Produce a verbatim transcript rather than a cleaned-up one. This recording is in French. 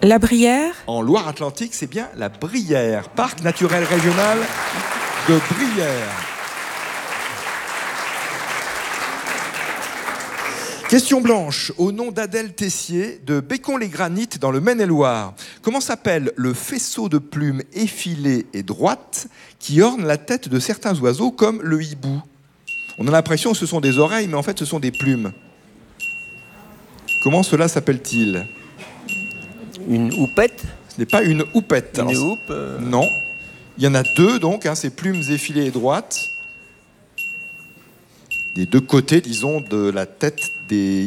La Brière? En Loire-Atlantique, c'est bien la Brière, parc naturel régional de Brière. Question blanche, au nom d'Adèle Tessier, de Bécon-les-Granites, dans le Maine-et-Loire. Comment s'appelle le faisceau de plumes effilées et droites qui orne la tête de certains oiseaux, comme le hibou? On a l'impression que ce sont des oreilles, mais en fait, ce sont des plumes. Comment cela s'appelle-t-il? Une houppette? Ce n'est pas une houppette. Une Alors, houppe euh... Non. Il y en a deux, donc, hein, ces plumes effilées et droites. Des deux côtés, disons, de la tête des